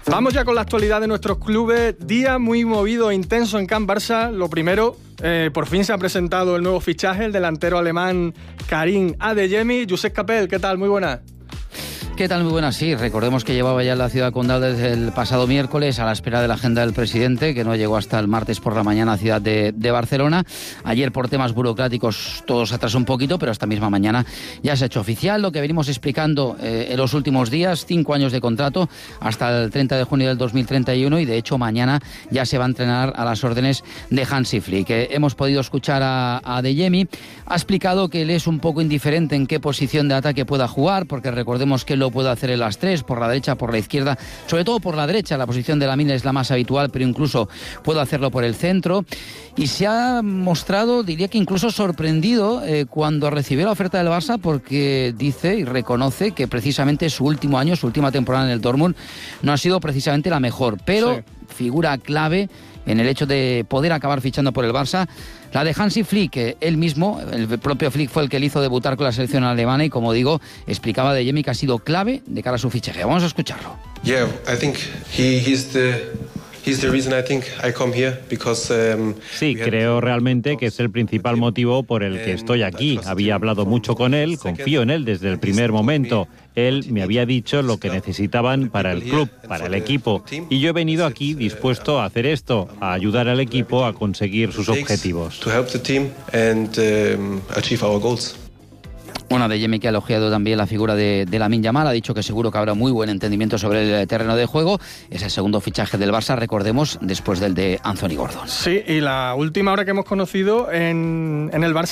Vamos ya con la actualidad de nuestros clubes. Día muy movido e intenso en Can Barça. Lo primero, por fin se ha presentado el nuevo fichaje, el delantero alemán Karim Adeyemi. Josep Capel, ¿qué tal? Muy buenas. ¿Qué tal? Muy buenas, sí. Recordemos que llevaba ya en la ciudad condal desde el pasado miércoles a la espera de la agenda del presidente, que no llegó hasta el martes por la mañana a ciudad de Barcelona. Ayer, por temas burocráticos, todo se atrasó un poquito, pero esta misma mañana ya se ha hecho oficial. Lo que venimos explicando en los últimos días, 5 años de contrato hasta el 30 de junio del 2031, y de hecho mañana ya se va a entrenar a las órdenes de Hansi Flick. Hemos podido escuchar a Adeyemi. Ha explicado que él es un poco indiferente en qué posición de ataque pueda jugar, porque recordemos que lo puede hacer en las tres, por la derecha, por la izquierda, sobre todo por la derecha. La posición de Lamine es la más habitual, pero incluso puede hacerlo por el centro. Y se ha mostrado, diría que incluso sorprendido cuando recibió la oferta del Barça, porque dice y reconoce que precisamente su último año, su última temporada en el Dortmund, no ha sido precisamente la mejor, pero sí, figura clave en el hecho de poder acabar fichando por el Barça. La de Hansi Flick, él mismo, el propio Flick fue el que le hizo debutar con la selección alemana y, como digo, explicaba de Adeyemi que ha sido clave de cara a su fichaje. Vamos a escucharlo. Yeah, I think he's the reason I think I come here because sí, creo realmente que es el principal motivo por el que estoy aquí. Había hablado mucho con él, confío en él desde el primer momento. Él me había dicho lo que necesitaban para el club, para el equipo, y yo he venido aquí dispuesto a hacer esto, a ayudar al equipo a conseguir sus objetivos. Bueno, Adeyemi, que ha elogiado también la figura de Lamine Yamal, ha dicho que seguro que habrá muy buen entendimiento sobre el terreno de juego. Es el segundo fichaje del Barça, recordemos, después del de Anthony Gordon. Sí, y la última hora que hemos conocido en el Barça